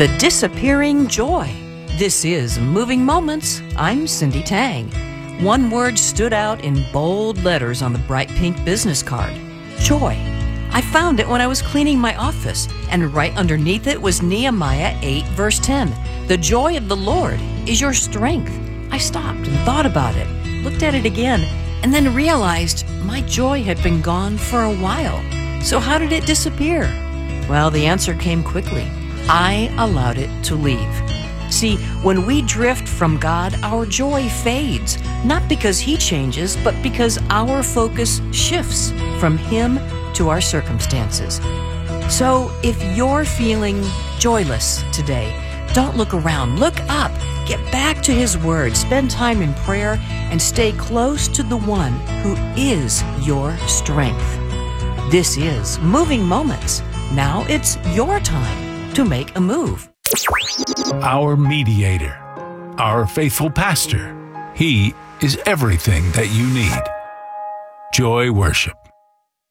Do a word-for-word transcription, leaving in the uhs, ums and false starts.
The disappearing joy. This is Moving Moments. I'm Cindy Tang. One word stood out in bold letters on the bright pink business card: joy. I found it when I was cleaning my office, and right underneath it was Nehemiah eight, verse ten. The joy of the Lord is your strength. I stopped and thought about it, looked at it again, and then realized my joy had been gone for a while. So how did it disappear? Well, the answer came quickly. I allowed it to leave. See, when we drift from God, our joy fades, not because He changes, but because our focus shifts from Him to our circumstances. So if you're feeling joyless today, don't look around, look up, get back to His Word, spend time in prayer, and stay close to the One who is your strength. This is Moving Moments. Now it's your time to make a move. Our mediator, our faithful pastor. He is everything that you need. Joy Worship.